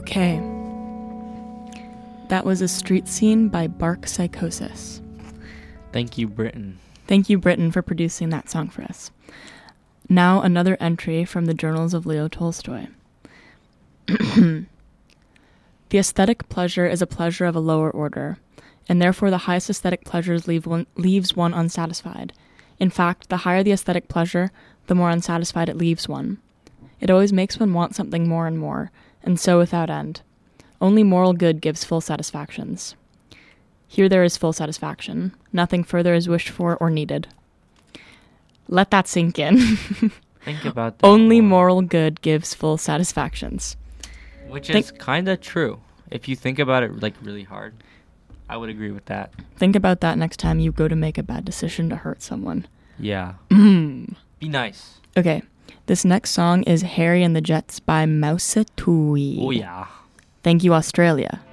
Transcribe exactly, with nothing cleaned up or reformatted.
Okay. That was A Street Scene by Bark Psychosis. Thank you, Britain. Thank you, Britain, for producing that song for us. Now another entry from the Journals of Leo Tolstoy. The aesthetic pleasure is a pleasure of a lower order, and therefore the highest aesthetic pleasures leave one, leaves one unsatisfied. In fact, the higher the aesthetic pleasure, the more unsatisfied it leaves one. It always makes one want something more and more, and so without end. Only moral good gives full satisfactions. Here there is full satisfaction. Nothing further is wished for or needed. Let that sink in. Think about that. Only more. moral good gives full satisfactions. Which Think- is kind of true. If you think about it like really hard, I would agree with that. Think about that next time you go to make a bad decision to hurt someone. Yeah. Mm. Be nice. Okay, this next song is Harry and the Jets by Mouse Tui. Oh, yeah. Thank you, Australia.